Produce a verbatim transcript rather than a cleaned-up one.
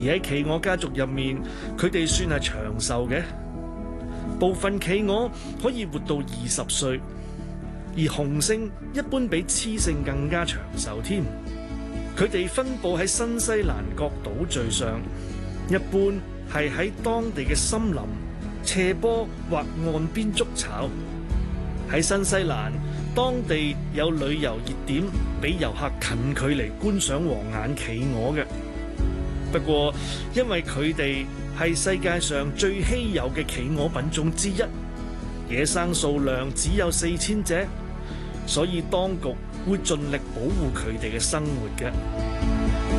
而喺企鵝家族入面，佢哋算係長壽嘅。部分企鵝可以活到二十歲，而雄性一般比雌性更加長壽添。佢哋分佈喺新西蘭各島嶼上，一般係喺當地嘅森林、斜坡或岸邊築巢。喺新西蘭，當地有旅遊熱點，俾遊客近距離觀賞黃眼企鵝嘅。不過，因為佢哋係世界上最稀有嘅企鵝品種之一，野生數量只有四千隻，所以當局會盡力保護佢哋嘅生活嘅。